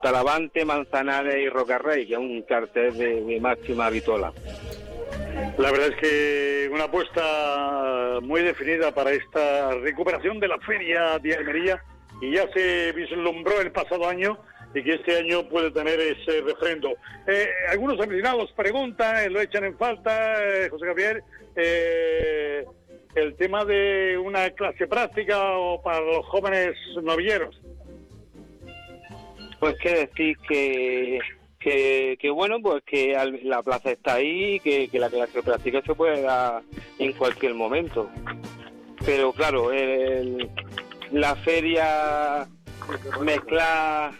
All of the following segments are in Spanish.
Talavante, Manzanares y Rocarrey, que es un cartel de máxima vitola. La verdad es que una apuesta muy definida para esta recuperación de la feria de Almería, y ya se vislumbró el pasado año y que este año puede tener ese refrendo. Algunos aficionados preguntan, lo echan en falta, José Javier, el tema de una clase práctica o para los jóvenes novilleros. Pues qué decir que bueno, pues que la plaza está ahí, que la clase práctica se puede dar en cualquier momento. Pero claro, la feria mezcla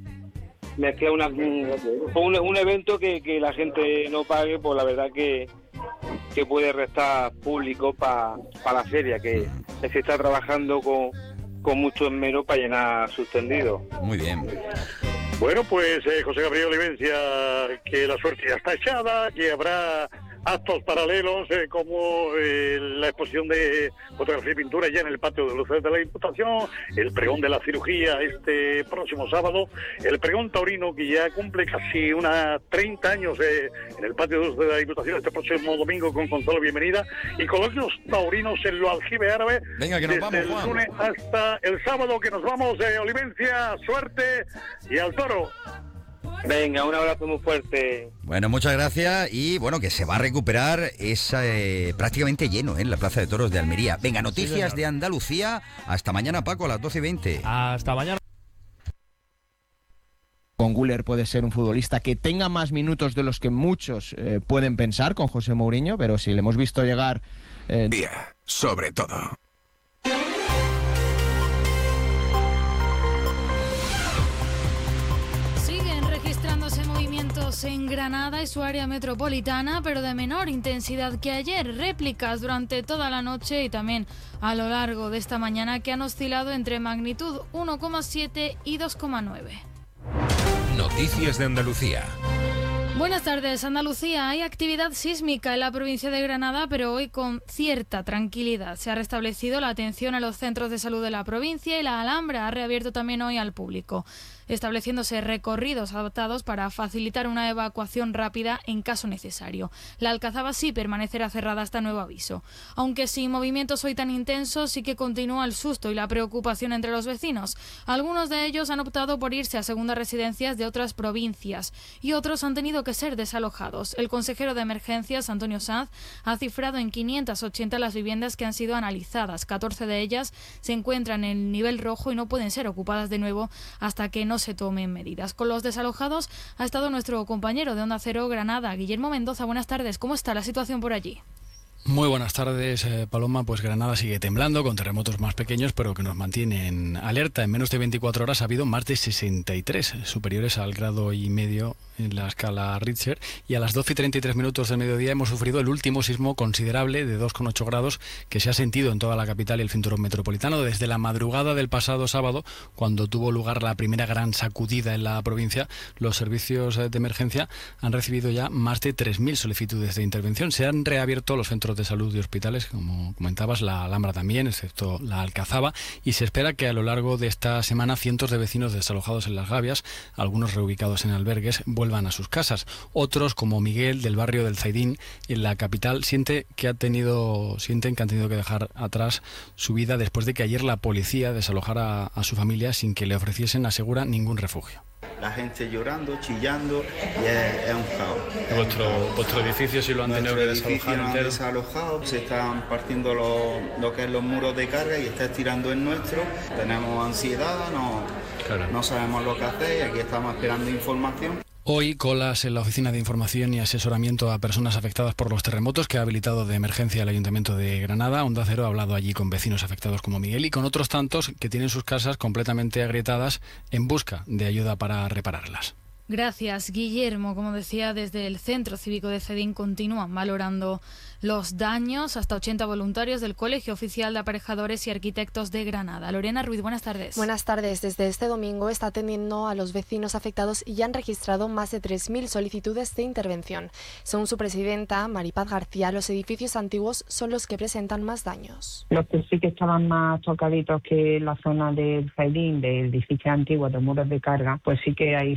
un evento que la gente no pague, pues la verdad que puede restar público para la feria, que se está trabajando con mucho esmero para llenar sus tendidos. Muy bien. Bueno, pues José Gabriel Olivencia, que la suerte ya está echada, que habrá actos paralelos como la exposición de fotografía y pintura ya en el patio de luces de la Diputación, el pregón de la cirugía este próximo sábado, el pregón taurino que ya cumple casi unos 30 años en el patio de luces de la Diputación este próximo domingo con Gonzalo Bienvenida, y coloquios taurinos en lo Aljibe Árabe. Venga, que nos vamos, desde Juan. el lunes hasta el sábado, que nos vamos. Olivencia, suerte y al toro. Venga, un abrazo muy fuerte. Bueno, muchas gracias, y bueno, que se va a recuperar prácticamente lleno en la Plaza de Toros de Almería. Venga, noticias de Andalucía. Hasta mañana, Paco, a las 12:20. Hasta mañana. Con Güler puede ser un futbolista que tenga más minutos de los que muchos pueden pensar con José Mourinho, pero si le hemos visto llegar... Día, sobre todo. En Granada y su área metropolitana, pero de menor intensidad que ayer. Réplicas durante toda la noche y también a lo largo de esta mañana, que han oscilado entre magnitud 1,7 y 2,9. Noticias de Andalucía. Buenas tardes. Andalucía, hay actividad sísmica en la provincia de Granada, pero hoy con cierta tranquilidad. Se ha restablecido la atención a los centros de salud de la provincia y la Alhambra ha reabierto también hoy al público, estableciéndose recorridos adaptados para facilitar una evacuación rápida en caso necesario. La Alcazaba sí permanecerá cerrada hasta nuevo aviso. Aunque sin movimientos hoy tan intensos, sí que continúa el susto y la preocupación entre los vecinos. Algunos de ellos han optado por irse a segundas residencias de otras provincias y otros han tenido que ser desalojados. El consejero de Emergencias, Antonio Sanz, ha cifrado en 580 las viviendas que han sido analizadas. 14 de ellas se encuentran en nivel rojo y no pueden ser ocupadas de nuevo hasta que no se tomen medidas. Con los desalojados ha estado nuestro compañero de Onda Cero Granada, Guillermo Mendoza. Buenas tardes, ¿cómo está la situación por allí? Muy buenas tardes, Paloma. Pues Granada sigue temblando con terremotos más pequeños, pero que nos mantienen alerta. En menos de 24 horas ha habido más de 63, superiores al 1,5 grados en la escala Richter, y a las 12:33 del mediodía hemos sufrido el último sismo considerable de 2,8 grados que se ha sentido en toda la capital y el cinturón metropolitano desde la madrugada del pasado sábado, cuando tuvo lugar la primera gran sacudida en la provincia. Los servicios de emergencia han recibido ya más de 3.000 solicitudes de intervención. Se han reabierto los centros de salud y hospitales, como comentabas, la Alhambra también, excepto la Alcazaba, y se espera que a lo largo de esta semana cientos de vecinos desalojados en Las Gavias, algunos reubicados en albergues, vuelvan a sus casas. Otros, como Miguel, del barrio del Zaidín, en la capital, sienten que han tenido que dejar atrás su vida después de que ayer la policía desalojara a su familia sin que le ofreciesen, asegura, ningún refugio. La gente llorando, chillando, y es un caos. ¿Vuestro edificio sí lo han tenido que desalojar entero? Desalojado, se están partiendo lo que es los muros de carga y está estirando el nuestro. Tenemos ansiedad, no sabemos lo que hacer y aquí estamos esperando información. Hoy, colas en la Oficina de Información y Asesoramiento a Personas Afectadas por los Terremotos, que ha habilitado de emergencia el Ayuntamiento de Granada. Onda Cero ha hablado allí con vecinos afectados como Miguel y con otros tantos que tienen sus casas completamente agrietadas en busca de ayuda para repararlas. Gracias, Guillermo. Como decía, desde el Centro Cívico de Cedín continúan valorando los daños. Hasta 80 voluntarios del Colegio Oficial de Aparejadores y Arquitectos de Granada. Lorena Ruiz, buenas tardes. Buenas tardes. Desde este domingo está atendiendo a los vecinos afectados y ya han registrado más de 3.000 solicitudes de intervención. Según su presidenta, Maripaz García, los edificios antiguos son los que presentan más daños. Los que sí que estaban más tocaditos que la zona del Cedín, del edificio antiguo de muros de carga, pues sí que hay